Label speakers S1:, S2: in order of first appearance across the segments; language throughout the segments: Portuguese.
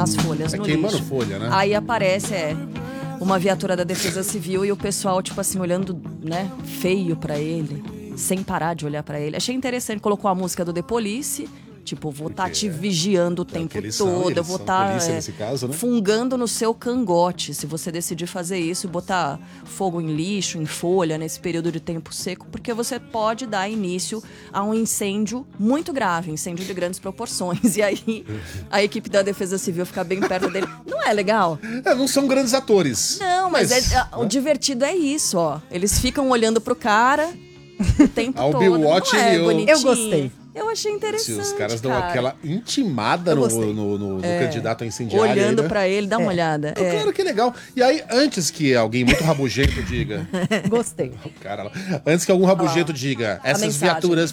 S1: nas folhas, no
S2: queimando
S1: lixo.
S2: folha, né?
S1: Aí aparece, uma viatura da Defesa Civil e o pessoal, tipo assim, olhando, né, feio pra ele, sem parar de olhar pra ele. Achei interessante, colocou a música do The Police, tipo, vou estar te vigiando o tempo todo, eu vou estar fungando no seu cangote, se você decidir fazer isso, botar fogo em lixo, em folha, nesse período de tempo seco, porque você pode dar início a um incêndio muito grave, incêndio de grandes proporções, e aí a equipe da Defesa Civil fica bem perto dele. Não é legal?
S2: Não são grandes atores.
S1: Não, mas o divertido é isso, ó. Eles ficam olhando pro cara o tempo todo.
S2: Não é bonitinho.
S3: Eu gostei.
S1: Eu achei interessante,
S2: os caras dão aquela intimada no candidato a incendiário.
S1: Olhando
S2: aí, né?
S1: pra ele, dá uma olhada.
S2: Claro que legal. E aí, antes que alguém muito rabugento diga...
S3: Gostei.
S2: Antes que algum rabugento diga, essas viaturas...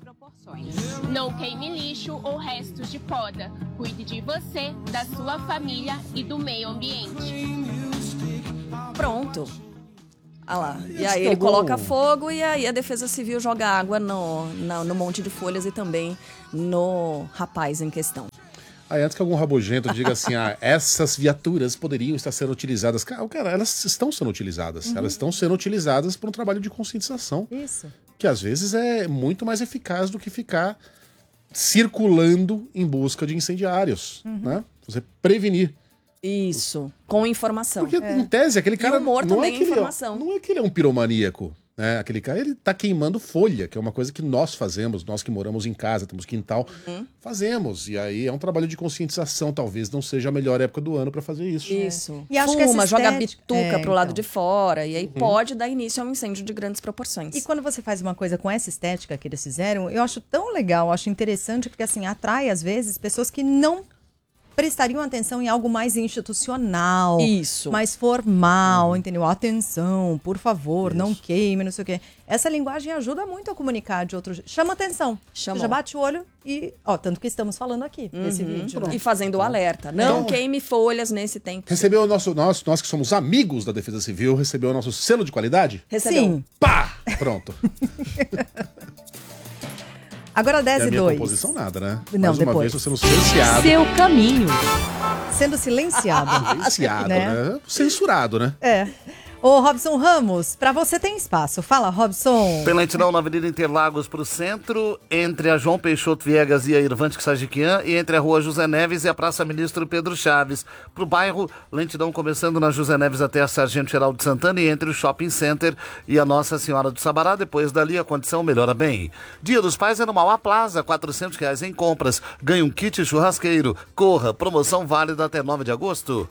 S4: Não queime lixo ou restos de poda. Cuide de você, da sua família e do meio ambiente.
S1: Pronto. Ah lá. E aí ele coloca fogo e aí a Defesa Civil joga água no monte de folhas e também no rapaz em questão.
S2: Aí antes que algum rabugento diga assim, essas viaturas poderiam estar sendo utilizadas. Cara, elas estão sendo utilizadas. Elas estão sendo utilizadas para um trabalho de conscientização.
S3: Isso.
S2: Que às vezes é muito mais eficaz do que ficar circulando em busca de incendiários, né? Você prevenir.
S1: Isso, com informação.
S2: Porque, em tese, aquele cara...
S1: E humor também é informação.
S2: Não é que ele é um piromaníaco, né? Aquele cara, ele tá queimando folha, que é uma coisa que nós fazemos, nós que moramos em casa, temos quintal, fazemos. E aí é um trabalho de conscientização, talvez não seja a melhor época do ano para fazer isso.
S1: Isso.
S3: E acho que essa
S1: joga bituca pro lado de fora, e aí
S2: Uhum.
S1: pode dar início a um incêndio de grandes proporções.
S3: E quando você faz uma coisa com essa estética que eles fizeram, eu acho tão legal, eu acho interessante, porque assim, atrai às vezes pessoas que não prestariam atenção em algo mais institucional,
S1: isso,
S3: mais formal, entendeu? Atenção, por favor, não queime, não sei o quê. Essa linguagem ajuda muito a comunicar de outro jeito. Chama atenção. Você já bate o olho e, tanto que estamos falando aqui, nesse vídeo. Né?
S1: E fazendo o alerta. Não queime folhas nesse tempo.
S2: Recebeu nós que somos amigos da Defesa Civil, recebeu o nosso selo de qualidade?
S1: Recebeu.
S3: Sim.
S2: Pá! Pronto.
S3: Agora 10 e 2.
S2: A minha composição nada, né?
S3: Não,
S2: Mais uma
S3: depois.
S2: vez, sendo silenciado.
S5: Seu caminho.
S3: Sendo silenciado.
S2: Silenciado, né? Censurado, né?
S3: Ô, Robson Ramos, pra você tem espaço. Fala, Robson.
S6: Tem lentidão na Avenida Interlagos pro centro, entre a João Peixoto Viegas e a Irvante Sajiquian, e entre a Rua José Neves e a Praça Ministro Pedro Chaves. Pro bairro, lentidão começando na José Neves até a Sargento Geraldo Santana e entre o Shopping Center e a Nossa Senhora do Sabará. Depois dali a condição melhora bem. Dia dos Pais é no Mauá Plaza, R$400 em compras. Ganha um kit churrasqueiro. Corra, promoção válida até 9 de agosto.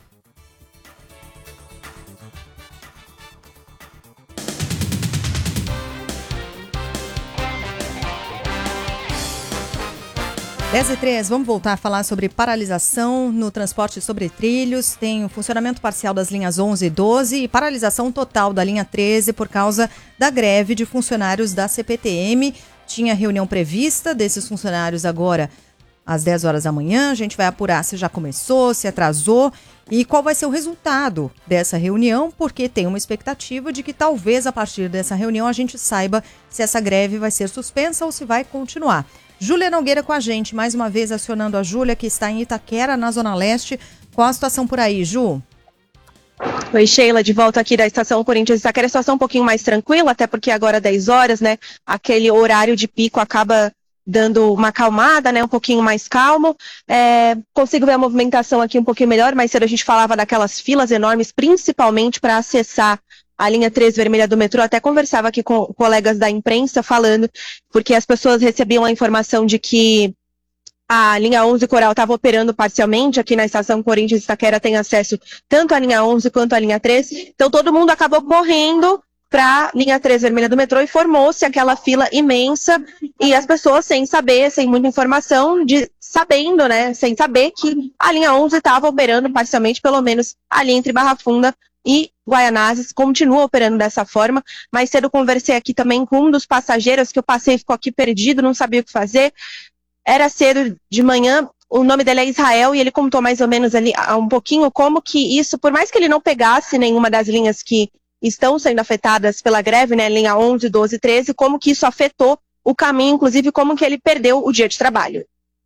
S3: Dez e 3, vamos voltar a falar sobre paralisação no transporte sobre trilhos. Tem o funcionamento parcial das linhas 11 e 12 e paralisação total da linha 13 por causa da greve de funcionários da CPTM. Tinha reunião prevista desses funcionários agora às 10 horas da manhã. A gente vai apurar se já começou, se atrasou e qual vai ser o resultado dessa reunião, porque tem uma expectativa de que talvez a partir dessa reunião a gente saiba se essa greve vai ser suspensa ou se vai continuar. Júlia Nogueira com a gente, mais uma vez acionando a Júlia, que está em Itaquera, na Zona Leste. Qual a situação por aí, Ju?
S7: Oi, Sheila, de volta aqui da Estação Corinthians Itaquera. A situação um pouquinho mais tranquila, até porque agora 10 horas, né? Aquele horário de pico acaba dando uma acalmada, né? Um pouquinho mais calmo. Consigo ver a movimentação aqui um pouquinho melhor, mas cedo a gente falava daquelas filas enormes, principalmente para acessar a linha 3 vermelha do metrô. Até conversava aqui com colegas da imprensa falando, porque as pessoas recebiam a informação de que a linha 11 Coral estava operando parcialmente. Aqui na Estação Corinthians Itaquera tem acesso tanto à linha 11 quanto à linha 3. Então todo mundo acabou correndo para a linha 3 vermelha do metrô e formou-se aquela fila imensa e as pessoas sem saber, sem muita informação, sabendo, né, sem saber que a linha 11 estava operando parcialmente, pelo menos ali entre Barra Funda e Guaianazes, continua operando dessa forma. Mais cedo conversei aqui também com um dos passageiros, que eu passei e ficou aqui perdido, não sabia o que fazer. Era cedo de manhã, o nome dele é Israel, e ele contou mais ou menos ali um pouquinho como que isso, por mais que ele não pegasse nenhuma das linhas que estão sendo afetadas pela greve, né, linha 11, 12 e 13, como que isso afetou o caminho, inclusive como que ele perdeu o dia de trabalho.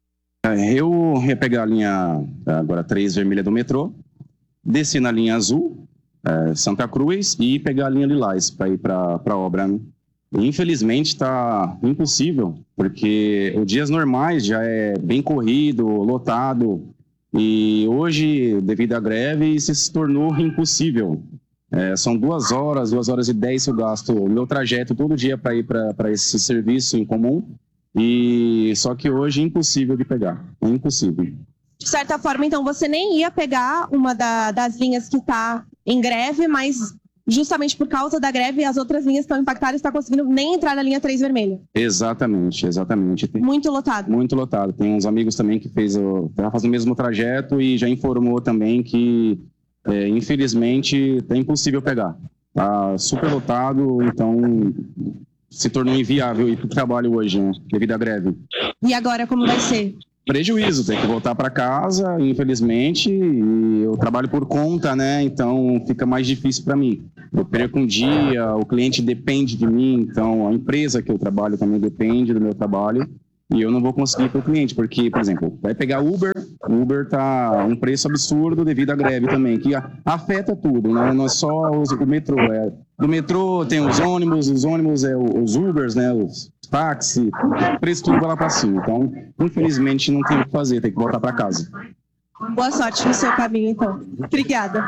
S5: Eu ia pegar a linha agora 3 vermelha do metrô, descer na linha azul, Santa Cruz, e pegar a linha Lilás para ir para a obra, né? Infelizmente está impossível, porque os dias normais já é bem corrido, lotado, e hoje, devido à greve, isso se tornou impossível. São 2 horas, 2 horas e 10 que eu gasto o meu trajeto todo dia para ir para esse serviço em comum, e só que hoje é impossível de pegar, é impossível.
S7: De certa forma, então, você nem ia pegar uma das linhas que está em greve, mas justamente por causa da greve, as outras linhas estão impactadas e está conseguindo nem entrar na linha 3 vermelha.
S5: Exatamente.
S7: Muito lotado.
S5: Muito lotado. Tem uns amigos também que tá fazendo o mesmo trajeto e já informou também que, infelizmente, é impossível pegar. Tá super lotado, então se tornou inviável ir para o trabalho hoje, né, devido à greve.
S7: E agora, como vai ser?
S5: Prejuízo, tem que voltar para casa, infelizmente, e eu trabalho por conta, né, então fica mais difícil para mim. Eu perco um dia, o cliente depende de mim, então a empresa que eu trabalho também depende do meu trabalho, e eu não vou conseguir para o cliente, porque, por exemplo, vai pegar o Uber tá um preço absurdo devido à greve também, que afeta tudo, né, não é só o metrô, no metrô tem os ônibus os Ubers, né, os táxi, o preço tudo vai lá para cima. Então, infelizmente, não tem o que fazer, tem que voltar para casa.
S7: Boa sorte no seu caminho, então. Obrigada.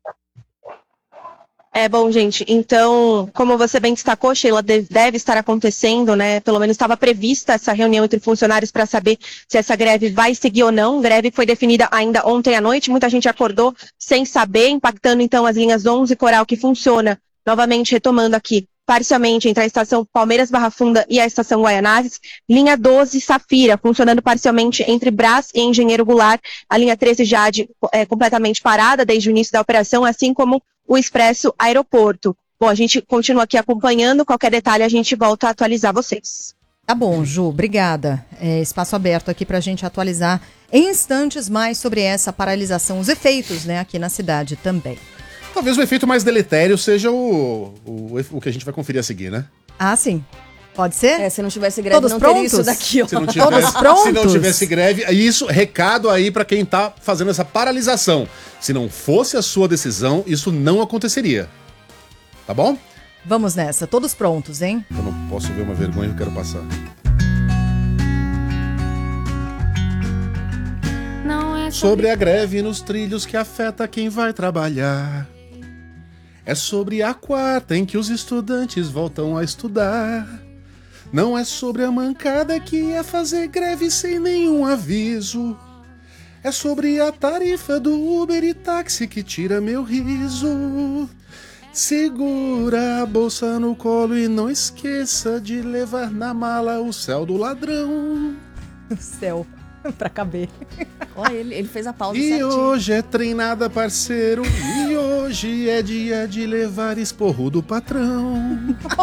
S7: Bom, gente, então, como você bem destacou, Sheila, deve estar acontecendo, né? Pelo menos estava prevista essa reunião entre funcionários para saber se essa greve vai seguir ou não. A greve foi definida ainda ontem à noite, muita gente acordou sem saber, impactando então as linhas 11 e Coral, que funciona, novamente retomando aqui, parcialmente entre a estação Palmeiras Barra Funda e a estação Guaianazes, linha 12 Safira, funcionando parcialmente entre Brás e Engenheiro Goulart, a linha 13 Jade completamente parada desde o início da operação, assim como o Expresso Aeroporto. Bom, a gente continua aqui acompanhando, qualquer detalhe a gente volta a atualizar vocês.
S3: Tá bom, Ju, obrigada. Espaço aberto aqui para a gente atualizar em instantes mais sobre essa paralisação, os efeitos, né, aqui na cidade também.
S2: Talvez o efeito mais deletério seja o que a gente vai conferir a seguir, né?
S3: Ah, sim. Pode ser?
S1: Se não tivesse greve,
S3: todos
S1: não
S3: prontos?
S1: teria isso daqui, ó.
S3: Todos prontos?
S2: Se não tivesse greve, isso, recado aí pra quem tá fazendo essa paralisação. Se não fosse a sua decisão, isso não aconteceria. Tá bom?
S3: Vamos nessa, todos prontos, hein?
S2: Eu não posso ver uma vergonha que eu quero passar. Sobre a greve nos trilhos que afeta quem vai trabalhar. É sobre a quarta em que os estudantes voltam a estudar. Não é sobre a mancada que ia fazer greve sem nenhum aviso. É sobre a tarifa do Uber e táxi que tira meu riso. Segura a bolsa no colo e não esqueça de levar na mala o céu do ladrão.
S3: O céu, pra caber.
S1: Ó, ele fez a pausa
S2: E
S1: certinho.
S2: hoje é treinada, parceiro. E hoje é dia de levar esporro do patrão.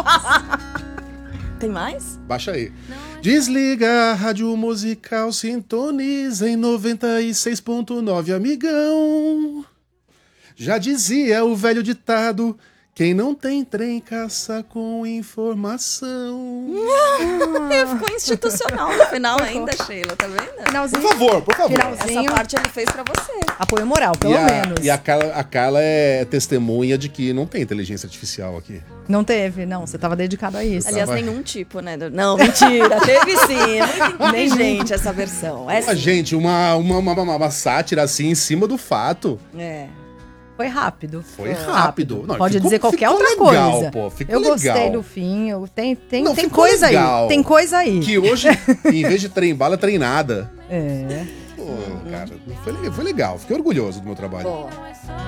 S1: Tem mais?
S2: Baixa aí. Desliga a rádio musical, sintoniza em 96.9, amigão. Já dizia o velho ditado, quem não tem trem caça com informação.
S1: Ficou institucional no final ainda, Sheila, tá vendo?
S3: Finalzinho.
S2: Por favor.
S3: Finalzinho.
S1: Essa parte ele fez pra você.
S3: Apoio moral, pelo menos.
S2: E a Carla é testemunha de que não tem inteligência artificial aqui.
S3: Não teve, não. Você estava dedicado a isso.
S1: Aliás, nenhum tipo, né? Não, mentira. Teve sim. É muito inteligente essa versão.
S2: Gente, uma sátira assim em cima do fato.
S3: Foi rápido.
S2: Foi rápido. Não,
S3: pode dizer qualquer outra
S2: legal,
S3: coisa.
S2: Pô, ficou
S3: eu
S2: legal.
S3: gostei do fim. Tem
S2: Ficou
S3: coisa
S2: legal.
S3: aí. Tem coisa aí.
S2: Que hoje, em vez de trem bala, trem nada.
S3: É.
S2: Pô, cara, foi legal. Fiquei orgulhoso do meu trabalho.
S1: Pô.